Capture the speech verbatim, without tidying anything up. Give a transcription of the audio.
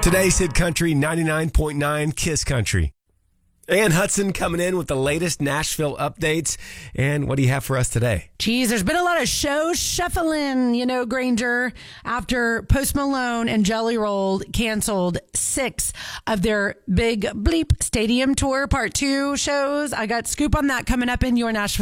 Today's Hit Country ninety-nine point nine Kiss Country. Ann Hudson coming in with the latest Nashville updates. And what do you have for us today? Geez, there's been a lot of show shuffling, you know, Granger, after Post Malone and Jelly Roll canceled six of their Big Bleep Stadium Tour Part two shows. I got scoop on that coming up in your Nashville